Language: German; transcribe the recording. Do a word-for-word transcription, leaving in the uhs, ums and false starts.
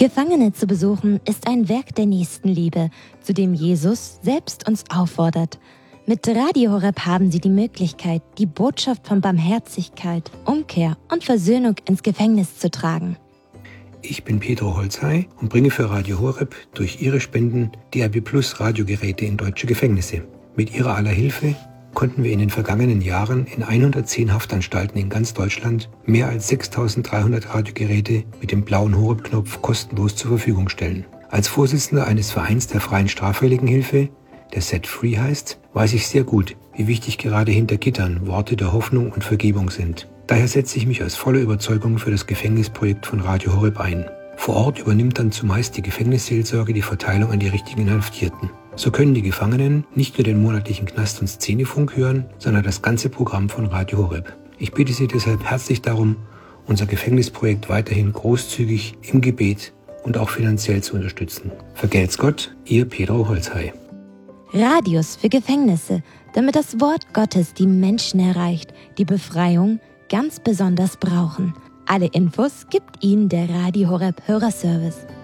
Gefangene zu besuchen ist ein Werk der Nächstenliebe, zu dem Jesus selbst uns auffordert. Mit Radio Horeb haben Sie die Möglichkeit, die Botschaft von Barmherzigkeit, Umkehr und Versöhnung ins Gefängnis zu tragen. Ich bin Pedro Holzhey und bringe für Radio Horeb durch Ihre Spenden D A B Plus Radiogeräte in deutsche Gefängnisse. Mit Ihrer aller Hilfe konnten wir in den vergangenen Jahren in hundertzehn Haftanstalten in ganz Deutschland mehr als sechstausenddreihundert Radiogeräte mit dem blauen Horeb-Knopf kostenlos zur Verfügung stellen. Als Vorsitzender eines Vereins der Freien Straffälligenhilfe, der Set Free heißt, weiß ich sehr gut, wie wichtig gerade hinter Gittern Worte der Hoffnung und Vergebung sind. Daher setze ich mich aus voller Überzeugung für das Gefängnisprojekt von Radio Horeb ein. Vor Ort übernimmt dann zumeist die Gefängnisseelsorge die Verteilung an die richtigen Inhaftierten. So können die Gefangenen nicht nur den monatlichen Knast- und Szenefunk hören, sondern das ganze Programm von Radio Horeb. Ich bitte Sie deshalb herzlich darum, unser Gefängnisprojekt weiterhin großzügig im Gebet und auch finanziell zu unterstützen. Vergelt's Gott, Ihr Pedro Holzhey. Radios für Gefängnisse, damit das Wort Gottes die Menschen erreicht, die Befreiung ganz besonders brauchen. Alle Infos gibt Ihnen der Radio Horeb Hörerservice.